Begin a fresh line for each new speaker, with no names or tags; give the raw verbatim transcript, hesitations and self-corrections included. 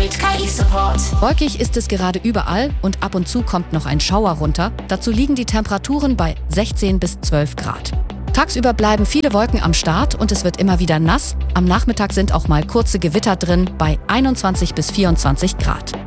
mit K I-Support.
Wolkig ist es gerade überall und ab und zu kommt noch ein Schauer runter. Dazu liegen die Temperaturen bei sechzehn bis zwölf Grad. Tagsüber bleiben viele Wolken am Start und es wird immer wieder nass. Am Nachmittag sind auch mal kurze Gewitter drin bei einundzwanzig bis vierundzwanzig Grad.